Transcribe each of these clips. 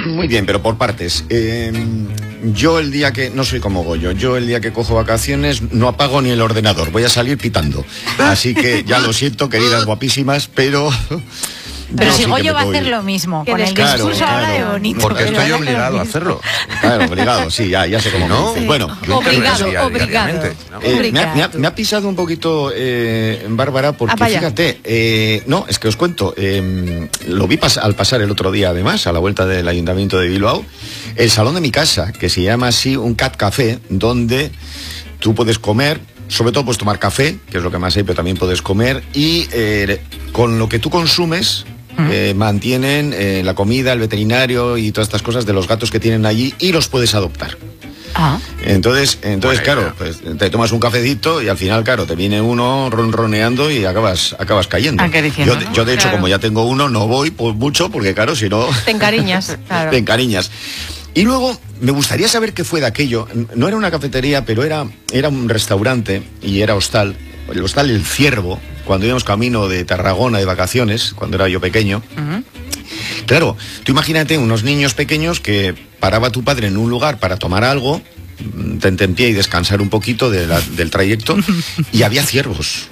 Muy bien, pero por partes. Yo el día que... No soy como Goyo. Yo el día que cojo vacaciones no apago ni el ordenador. Voy a salir pitando. Así que ya lo siento, queridas guapísimas, pero... Pero no, si sí Goyo va a hacer lo mismo, con el discurso ahora de bonito. Porque estoy obligado a hacerlo. Claro, obligado, sí, ya sé cómo. ¿No? Sí. Bueno, obligado. Me ha pisado un poquito, Bárbara, porque fíjate, no, es que os cuento, lo vi al pasar el otro día, además, a la vuelta del Ayuntamiento de Bilbao, el salón de mi casa, que se llama así un Cat Café, donde tú puedes comer, sobre todo puedes tomar café, que es lo que más hay, pero también puedes comer, y con lo que tú consumes... mantienen la comida, el veterinario y todas estas cosas de los gatos que tienen allí y los puedes adoptar. Entonces claro, pues te tomas un cafecito y al final, claro, te viene uno ronroneando y acabas cayendo. Yo de hecho, como ya tengo uno, no voy por mucho porque, claro, si no... Te encariñas, claro. Te encariñas. Y luego, me gustaría saber qué fue de aquello. No era una cafetería, pero era un restaurante y era hostal. El hostal El Ciervo, cuando íbamos camino de Tarragona de vacaciones, cuando era yo pequeño. Claro, tú imagínate unos niños pequeños que paraba tu padre en un lugar para tomar algo, tentempié y descansar un poquito del trayecto, y había ciervos.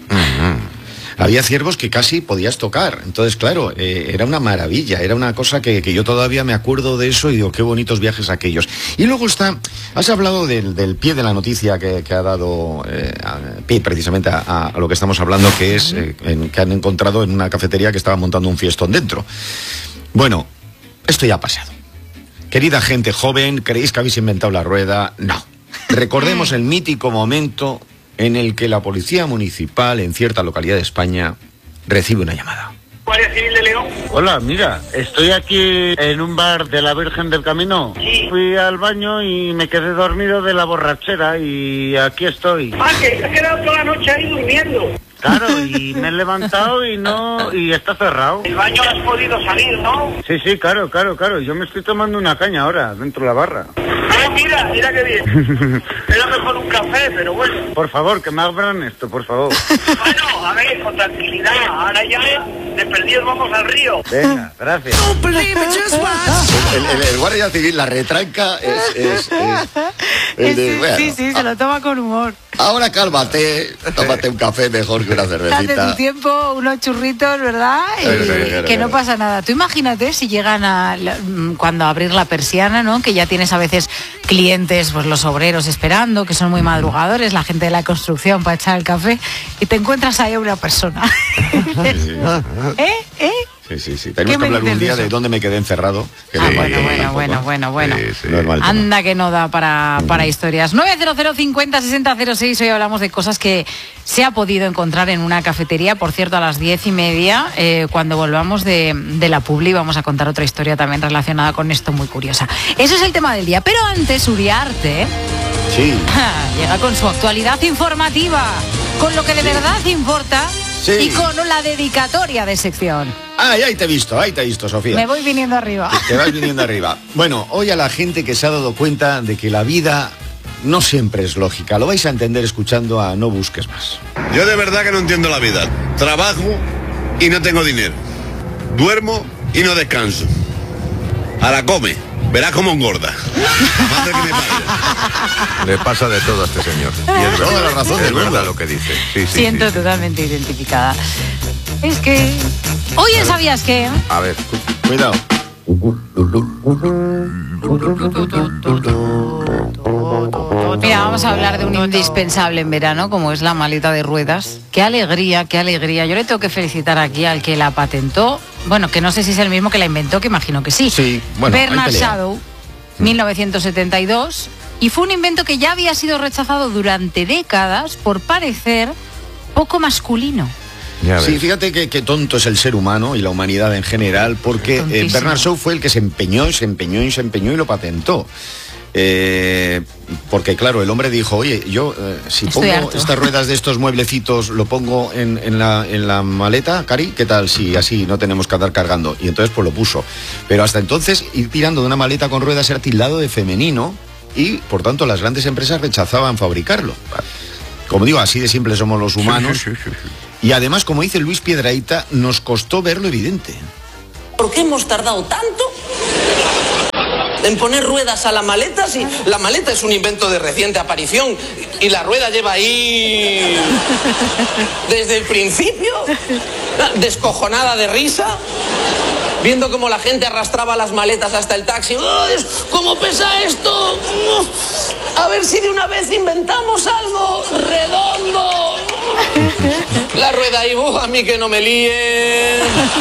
Había ciervos que casi podías tocar. Entonces, claro, era una maravilla, era una cosa que yo todavía me acuerdo de eso y digo, qué bonitos viajes aquellos. Y luego has hablado del pie de la noticia que ha dado pie precisamente a lo que estamos hablando, que es que han encontrado en una cafetería que estaba montando un fiestón dentro. Bueno, esto ya ha pasado. Querida gente joven, ¿creéis que habéis inventado la rueda? No. Recordemos el mítico momento en el que la policía municipal en cierta localidad de España recibe una llamada. Guardia Civil de León. Hola, mira, estoy aquí en un bar de la Virgen del Camino. Sí. Fui al baño y me quedé dormido de la borrachera y aquí estoy. Ah, que se ha quedado toda la noche ahí durmiendo. Claro, y me he levantado y está cerrado. El baño has podido salir, ¿no? Sí, claro. Yo me estoy tomando una caña ahora, dentro de la barra. Ah, mira qué bien. Era mejor un café, pero bueno. Por favor, que me abran esto, por favor. Bueno, a ver, con tranquilidad. Ahora ya de perdidos vamos al río. Venga, gracias. El guardia civil, la retranca es sí, se lo toma con humor. Ahora cálmate, tómate un café mejor que una cervecita. Date tu tiempo, unos churritos, ¿verdad? Que no pasa nada. Tú imagínate si llegan cuando abrir la persiana, ¿no? Que ya tienes a veces clientes, pues los obreros esperando, que son muy madrugadores, la gente de la construcción para echar el café, y te encuentras ahí a una persona. Sí. Tenemos que hablar un día de dónde me quedé encerrado. Bueno. Anda que no da para historias. 900 50 60 06. Hoy hablamos de cosas que se ha podido encontrar en una cafetería. Por cierto, a las 10:30, cuando volvamos de la publi, vamos a contar otra historia también relacionada con esto, muy curiosa. Eso es el tema del día. Pero antes, Uriarte llega con su actualidad informativa, con lo que de verdad importa. Sí. Y con la dedicatoria de sección. Ahí te he visto, Sofía. Me voy viniendo arriba. Te vas viniendo arriba. Bueno, hoy a la gente que se ha dado cuenta de que la vida no siempre es lógica. Lo vais a entender escuchando a No Busques Más. Yo de verdad que no entiendo la vida. Trabajo y no tengo dinero. Duermo y no descanso. Ahora come. Verás cómo engorda. Madre que me parió. Le pasa de todo a este señor. Y es verdad, la razón es verdad lo que dice. Siento totalmente identificada. Es que... Oye, ¿sabías qué? A ver, cuidado. Mira, vamos a hablar de un indispensable en verano, como es la maleta de ruedas. Qué alegría. Yo le tengo que felicitar aquí al que la patentó. Bueno, que no sé si es el mismo que la inventó, que imagino que sí. Sí, bueno, Bernard Shadow, 1972. Y fue un invento que ya había sido rechazado durante décadas por parecer poco masculino. Sí, fíjate que tonto es el ser humano y la humanidad en general, porque Bernard Shaw fue el que se empeñó y lo patentó. Porque claro, el hombre dijo, oye, yo si pongo estas ruedas de estos mueblecitos, lo pongo en la maleta, Cari, ¿qué tal? Si así no tenemos que andar cargando. Y entonces pues lo puso. Pero hasta entonces ir tirando de una maleta con ruedas era tildado de femenino y por tanto las grandes empresas rechazaban fabricarlo. Como digo, así de simple somos los humanos. Y además, como dice Luis Piedrahita, nos costó ver lo evidente. ¿Por qué hemos tardado tanto en poner ruedas a la maleta, si la maleta es un invento de reciente aparición y la rueda lleva ahí desde el principio, descojonada de risa, viendo cómo la gente arrastraba las maletas hasta el taxi. ¡Ay, cómo pesa esto! A ver si de una vez inventamos algo redondo. La rueda ahí, a mí que no me líen.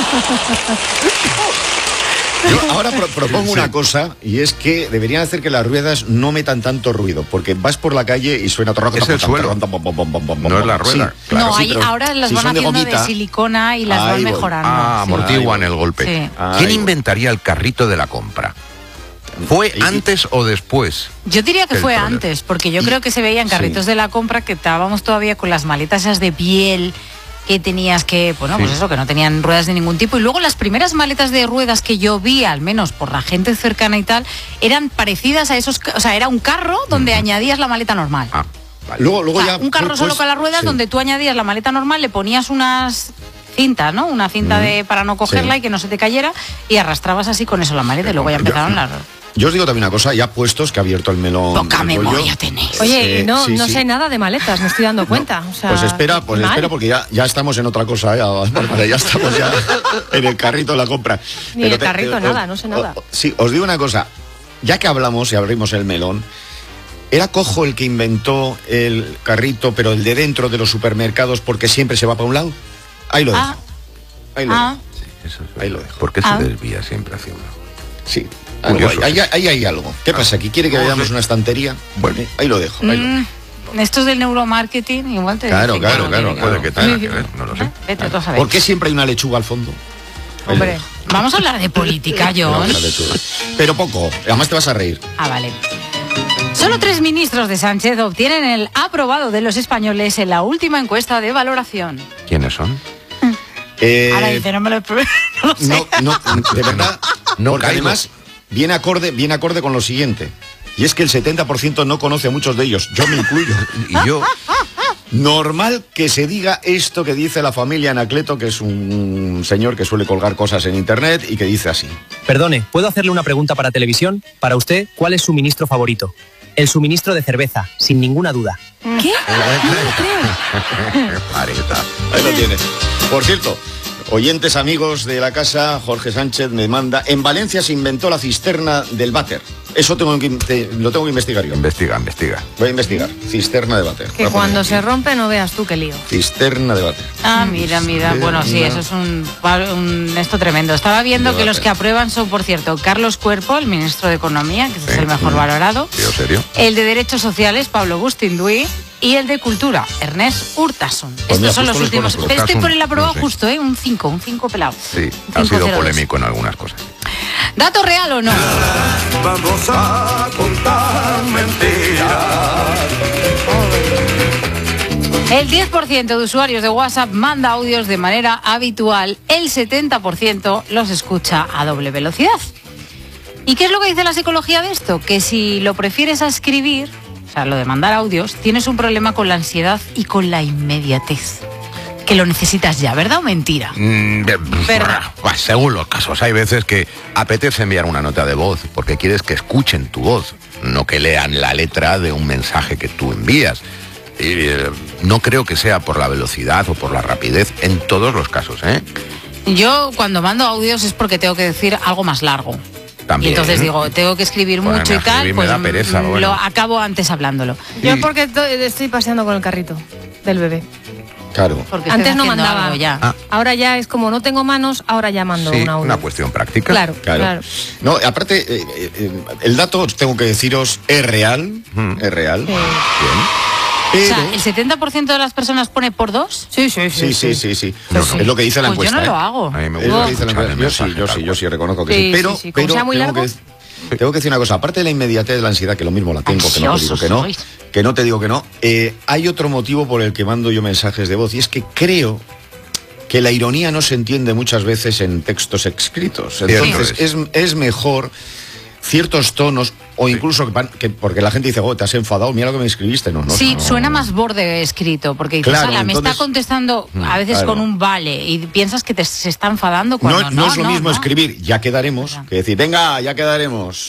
Yo ahora propongo una cosa, y es que deberían hacer que las ruedas no metan tanto ruido, porque vas por la calle y suena todo. Es el suelo, no es la rueda. Sí, claro, no, sí, ahora las van haciendo de silicona y las van mejorando. Amortiguan el golpe. Sí. ¿Quién inventaría el carrito de la compra? ¿Fue antes o después? Yo diría que fue antes, porque yo creo que se veían carritos de la compra que estábamos todavía con las maletas esas de piel, que tenías que, bueno, pues eso, que no tenían ruedas de ningún tipo. Y luego las primeras maletas de ruedas que yo vi, al menos por la gente cercana y tal, eran parecidas a esos, o sea, era un carro donde añadías la maleta normal. Vale. Luego o sea, ya un carro solo con las ruedas donde tú añadías la maleta normal, le ponías unas cintas, ¿no? Una cinta para no cogerla y que no se te cayera, y arrastrabas así con eso la maleta, y luego ya empezaron las... Yo os digo también una cosa, ya puestos que ha abierto el melón. Poca memoria tenéis. Oye, no sé nada de maletas, me estoy dando cuenta. O sea, pues espera porque ya estamos en otra cosa, ya estamos ya en el carrito de la compra. Ni el carrito, nada, no sé nada. Sí, os digo una cosa, ya que hablamos y abrimos el melón, ¿era cojo el que inventó el carrito, pero el de dentro de los supermercados, porque siempre se va para un lado? Ahí lo dejo. Ahí lo dejo. Sí, eso es. Ahí lo dejo. ¿Por qué se desvía siempre hacia uno? Sí. Ahí hay algo. ¿Qué pasa? ¿Aquí quiere que veamos una estantería? Bueno, ahí lo dejo. Esto es del neuromarketing, igual te Claro. Puede que tenga que ver, no lo sé. Vete tú a saber. ¿Por qué siempre hay una lechuga al fondo? Hombre, vamos a hablar de política, John. Pero poco, además te vas a reír. Vale. Solo 3 ministros de Sánchez obtienen el aprobado de los españoles en la última encuesta de valoración. ¿Quiénes son? Ahora dice, no me lo no sé. No, de verdad, no, porque además viene acorde con lo siguiente. Y es que el 70% no conoce a muchos de ellos. Yo me incluyo. Y yo... Normal que se diga esto que dice la familia Anacleto, que es un señor que suele colgar cosas en internet y que dice así. Perdone, ¿puedo hacerle una pregunta para televisión? Para usted, ¿cuál es su ministro favorito? El suministro de cerveza, sin ninguna duda. ¿Qué? Ahí lo tienes. Por cierto, oyentes amigos de la casa, Jorge Sánchez me manda, en Valencia se inventó la cisterna del váter. Eso lo tengo que investigar yo. Investiga. Voy a investigar. Cisterna de váter. Que cuando se rompe no veas tú qué lío. Cisterna de váter. Mira. Bueno, sí, eso es esto tremendo. Estaba viendo que los que aprueban son, por cierto, Carlos Cuerpo, el ministro de Economía, que es el mejor valorado. ¿En serio? El de Derechos Sociales, Pablo Bustinduy. Y el de Cultura, Ernest Urtasun. Estos son los últimos. Pero estoy por el aprobado justo, un 5 pelado. Sí, ha sido polémico en algunas cosas. ¿Dato real o no? Vamos a contar mentiras. El 10% de usuarios de WhatsApp manda audios de manera habitual. El 70% los escucha a doble velocidad. ¿Y qué es lo que dice la psicología de esto? Que si lo prefieres a escribir, o sea, lo de mandar audios, tienes un problema con la ansiedad y con la inmediatez. Que lo necesitas ya, ¿verdad o mentira? Según los casos, hay veces que apetece enviar una nota de voz porque quieres que escuchen tu voz, no que lean la letra de un mensaje que tú envías. Y no creo que sea por la velocidad o por la rapidez en todos los casos, ¿eh? Yo cuando mando audios es porque tengo que decir algo más largo. También. Y entonces digo, tengo que escribir mucho y tal, pues me da pereza, lo acabo antes hablándolo. Yo porque estoy paseando con el carrito del bebé. Claro. Porque antes no mandaba. Ya. Ahora ya es como no tengo manos, ahora ya mando un audio. Una cuestión práctica. Claro. No, aparte, el dato, tengo que deciros, es real. Es real. Sí. Bien. Pero... O sea, ¿el 70% de las personas pone por 2? Sí. Es lo que dice la encuesta. Yo no lo hago. A mí me Es lo gusta que dice la encuesta. Yo sí reconozco que sí. Pero tengo que decir una cosa. Aparte de la inmediatez de la ansiedad, que lo mismo la tengo, que no te digo que no. Hay otro motivo por el que mando yo mensajes de voz, y es que creo que la ironía no se entiende muchas veces en textos escritos. Entonces es mejor ciertos tonos, o incluso porque la gente dice, te has enfadado, mira lo que me escribiste. No, suena más borde escrito, porque dices, me está contestando a veces con un vale, y piensas que se está enfadando cuando no es lo mismo escribir, ya quedaremos, que decir, venga, ya quedaremos.